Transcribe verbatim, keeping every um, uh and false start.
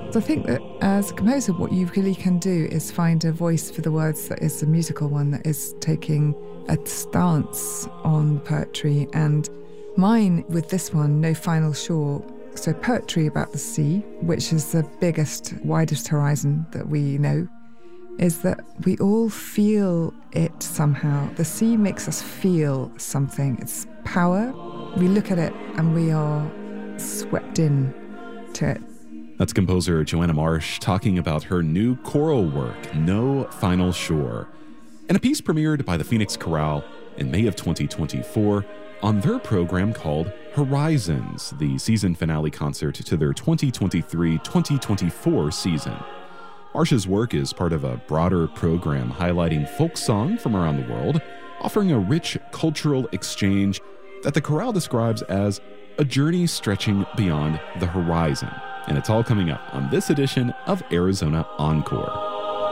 So I think that as a composer, what you really can do is find a voice for the words that is the musical one, that is taking a stance on poetry. And mine with this one, No Final Shore, so poetry about the sea, which is the biggest, widest horizon that we know, is that we all feel it somehow. The sea makes us feel something. It's power. We look at it and we are swept in to it. That's composer Joanna Marsh talking about her new choral work, No Final Shore, and a piece premiered by the Phoenix Chorale in May of twenty twenty-four on their program called Horizons, the season finale concert to their twenty twenty-three twenty twenty-four season. Marsh's work is part of a broader program highlighting folk song from around the world, offering a rich cultural exchange that the chorale describes as a journey stretching beyond the horizon. And it's all coming up on this edition of Arizona Encore.